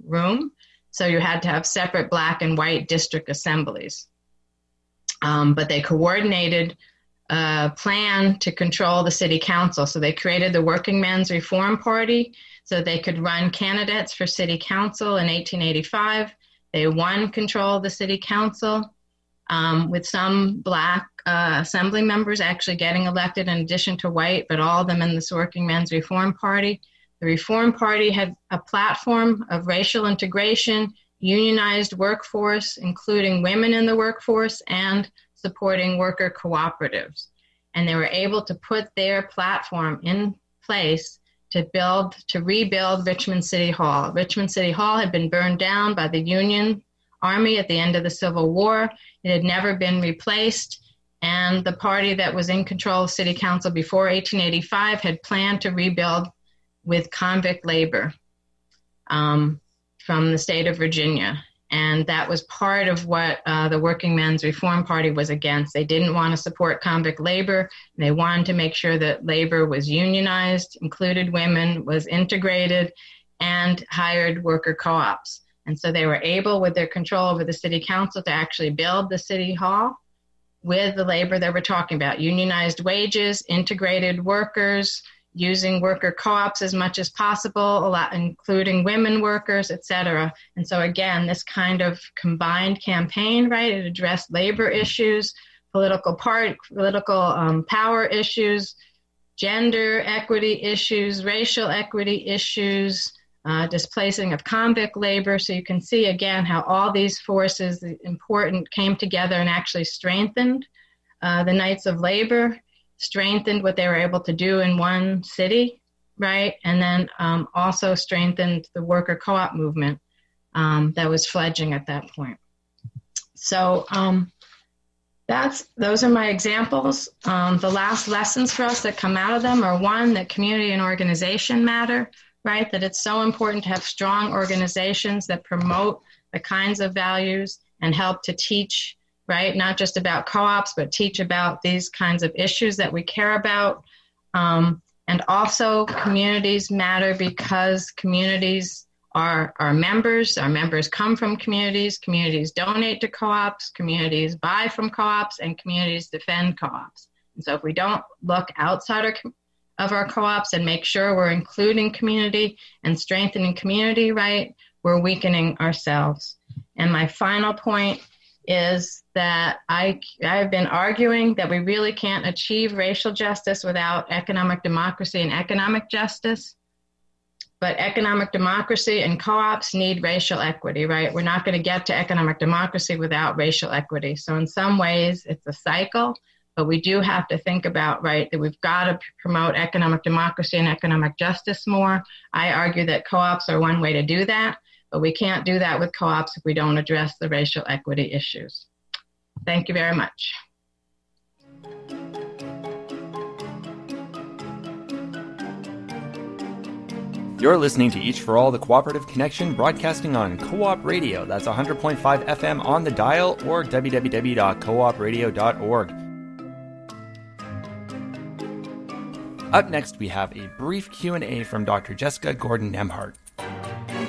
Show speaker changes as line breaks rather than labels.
room. So you had to have separate black and white district assemblies. But they coordinated a plan to control the city council. So they created the Working Men's Reform Party so they could run candidates for city council in 1885. They won control of the city council, with some black assembly members actually getting elected in addition to white, but all of them in this Working Men's Reform Party. The Reform Party had a platform of racial integration, unionized workforce, including women in the workforce, and supporting worker cooperatives. And they were able to put their platform in place to rebuild Richmond City Hall. Richmond City Hall had been burned down by the Union Army at the end of the Civil War. It had never been replaced. And the party that was in control of city council before 1885 had planned to rebuild with convict labor from the state of Virginia. And that was part of what the Working Men's Reform Party was against. They didn't want to support convict labor. They wanted to make sure that labor was unionized, included women, was integrated, and hired worker co-ops. And so they were able, with their control over the city council, to actually build the city hall with the labor that we're talking about: unionized wages, integrated workers, using worker co-ops as much as possible, including women workers, et cetera. And so again, this kind of combined campaign, right, it addressed labor issues, political power issues, gender equity issues, racial equity issues, displacing of convict labor. So you can see again how all these forces came together and actually strengthened the Knights of Labor, strengthened what they were able to do in one city, right? And then also strengthened the worker co-op movement that was fledgling at that point. So those are my examples. The last lessons for us that come out of them are, one, that community and organization matter, right? That it's so important to have strong organizations that promote the kinds of values and help to teach, right? Not just about co-ops, but teach about these kinds of issues that we care about. And also communities matter because communities are our members. Our members come from communities. Communities donate to co-ops. Communities buy from co-ops, and communities defend co-ops. And so if we don't look outside of our co-ops and make sure we're including community and strengthening community, right, we're weakening ourselves. And my final point is that I've been arguing that we really can't achieve racial justice without economic democracy and economic justice. But economic democracy and co-ops need racial equity, right? We're not going to get to economic democracy without racial equity. So in some ways, it's a cycle, but we do have to think about, right, that we've got to promote economic democracy and economic justice more. I argue that co-ops are one way to do that, but we can't do that with co-ops if we don't address the racial equity issues. Thank you very much.
You're listening to Each for All, the Cooperative Connection, broadcasting on Co-op Radio. That's 100.5 FM on the dial or www.coopradio.org. Up next, we have a brief Q&A from Dr. Jessica Gordon-Nembhard.